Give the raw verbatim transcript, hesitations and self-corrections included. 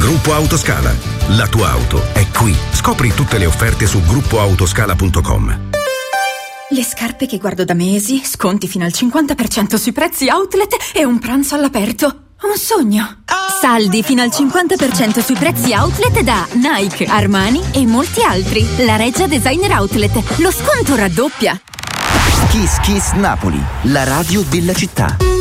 Gruppo Autoscala. La tua auto è qui. Scopri tutte le offerte su gruppo autoscala punto com. Le scarpe che guardo da mesi, sconti fino al cinquanta per cento sui prezzi outlet e un pranzo all'aperto. Un sogno. Saldi fino al cinquanta per cento sui prezzi outlet da Nike, Armani e molti altri. La Reggia Designer Outlet. Lo sconto raddoppia. Kiss Kiss Napoli, la radio della città.